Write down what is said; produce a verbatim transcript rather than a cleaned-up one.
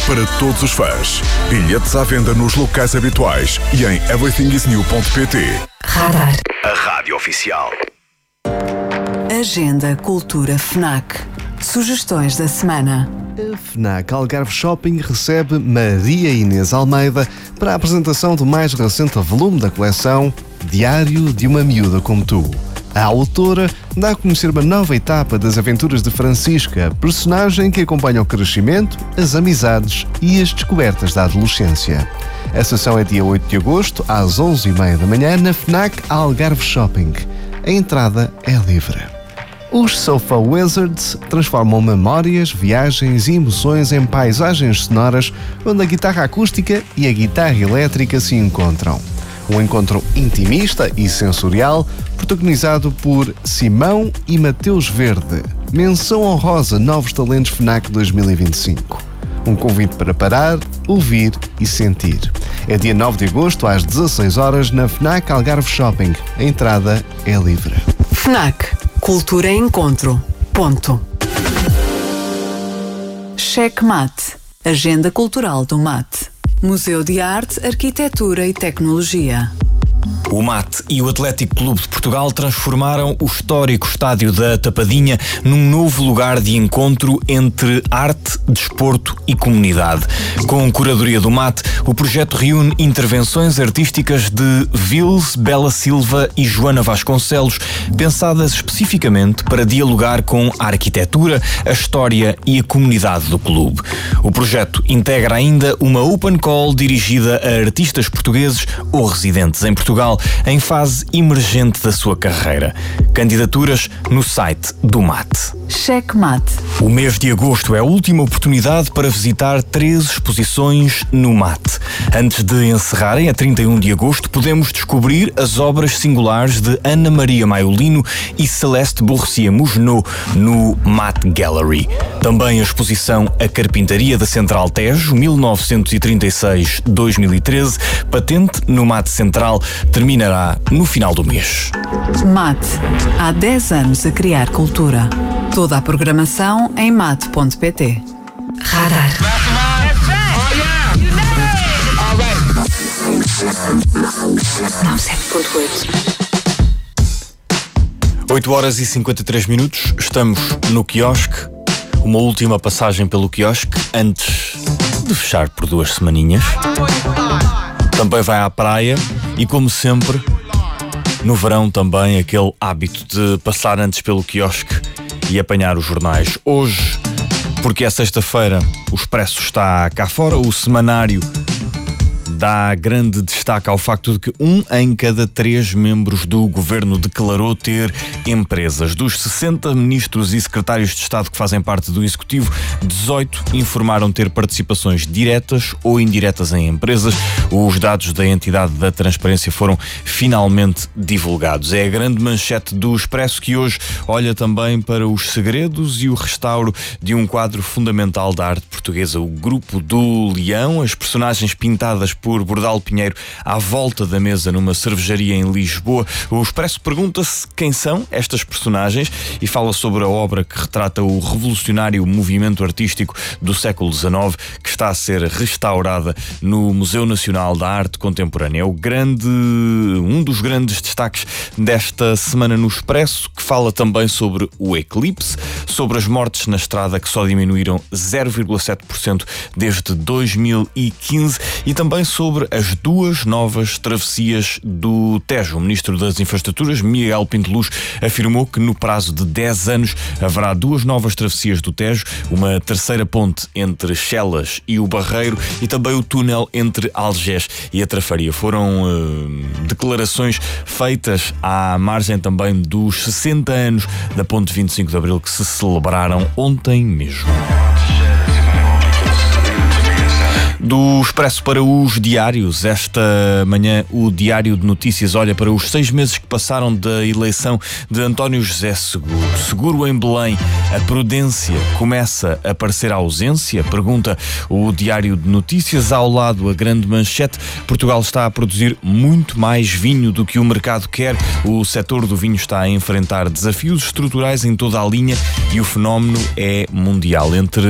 para todos os fãs. Bilhetes à venda nos locais habituais e em everything is new ponto pt. Radar. A rádio oficial. Agenda Cultura FNAC. Sugestões da semana. A FNAC Algarve Shopping recebe Maria Inês Almeida para a apresentação do mais recente volume da coleção Diário de uma Miúda Como Tu. A autora dá a conhecer uma nova etapa das aventuras de Francisca, personagem que acompanha o crescimento, as amizades e as descobertas da adolescência. A sessão é dia oito de agosto, às onze e meia da manhã, na FNAC Algarve Shopping. A entrada é livre. Os Sofa Wizards transformam memórias, viagens e emoções em paisagens sonoras onde a guitarra acústica e a guitarra elétrica se encontram. Um encontro intimista e sensorial, protagonizado por Simão e Mateus Verde. Menção honrosa Novos Talentos FNAC dois mil e vinte e cinco. Um convite para parar, ouvir e sentir. É dia nove de agosto, às dezasseis horas, na FNAC Algarve Shopping. A entrada é livre. FNAC. Cultura em Encontro. Ponto. Checkmate. Agenda Cultural do Mate. Museu de Arte, Arquitetura e Tecnologia. O Mate e o Atlético Clube de Portugal transformaram o histórico estádio da Tapadinha num novo lugar de encontro entre arte, desporto e comunidade. Com curadoria do Mate, o projeto reúne intervenções artísticas de Vils, Bela Silva e Joana Vasconcelos, pensadas especificamente para dialogar com a arquitetura, a história e a comunidade do clube. O projeto integra ainda uma open call dirigida a artistas portugueses ou residentes em Portugal em fase emergente da sua carreira. Candidaturas no site do Mate. Checkmate. O mês de agosto é a última oportunidade para visitar três exposições no Mate. Antes de encerrarem a trinta e um de agosto, podemos descobrir as obras singulares de Ana Maria Maiolino e Celeste Boursier-Mougenot no Mate Gallery. Também a exposição A Carpintaria da Central Tejo, mil novecentos e trinta e seis a dois mil e treze, patente no Mate Central, terminará no final do mês. Mate. Há dez anos a criar cultura. Toda a programação em mate ponto pt. Radar. noventa e sete ponto oito. oito horas e cinquenta e três minutos. Estamos no quiosque. Uma última passagem pelo quiosque antes de fechar por duas semaninhas. Também vai à praia e, como sempre, no verão também aquele hábito de passar antes pelo quiosque e apanhar os jornais. Hoje, porque é sexta-feira, o Expresso está cá fora, o semanário dá grande destaque ao facto de que um em cada três membros do governo declarou ter empresas. Dos sessenta ministros e secretários de Estado que fazem parte do Executivo, dezoito informaram ter participações diretas ou indiretas em empresas. Os dados da entidade da transparência foram finalmente divulgados. É a grande manchete do Expresso, que hoje olha também para os segredos e o restauro de um quadro fundamental da arte portuguesa, o Grupo do Leão. As personagens pintadas por Bordal Pinheiro à volta da mesa numa cervejaria em Lisboa. O Expresso pergunta-se quem são estas personagens e fala sobre a obra que retrata o revolucionário movimento artístico do século dezenove, que está a ser restaurada no Museu Nacional da Arte Contemporânea. É o grande, um dos grandes destaques desta semana no Expresso, que fala também sobre o eclipse, sobre as mortes na estrada que só diminuíram zero vírgula sete por cento desde dois mil e quinze e também sobre as duas novas travessias do Tejo. O Ministro das Infraestruturas, Miguel Pinto Luz, afirmou que no prazo de dez anos haverá duas novas travessias do Tejo, uma terceira ponte entre Chelas e o Barreiro e também o túnel entre Algés e a Trafaria. Foram uh, declarações feitas à margem também dos sessenta anos da Ponte vinte e cinco de Abril, que se celebraram ontem mesmo. Do Expresso para os diários, esta manhã o Diário de Notícias olha para os seis meses que passaram da eleição de António José Seguro. Seguro em Belém, a prudência começa a parecer a ausência? Pergunta o Diário de Notícias. Ao lado, a grande manchete: Portugal está a produzir muito mais vinho do que o mercado quer. O setor do vinho está a enfrentar desafios estruturais em toda a linha e o fenómeno é mundial. Entre